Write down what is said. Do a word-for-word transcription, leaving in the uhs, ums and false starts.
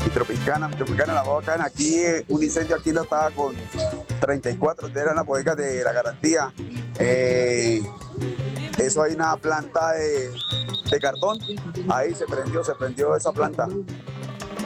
y Tropicana, Tropicana la bocan aquí, eh, un incendio aquí lo estaba con treinta y cuatro, eran las bodegas de la garantía. Eh, eso hay una planta de, de cartón, ahí se prendió, se prendió esa planta.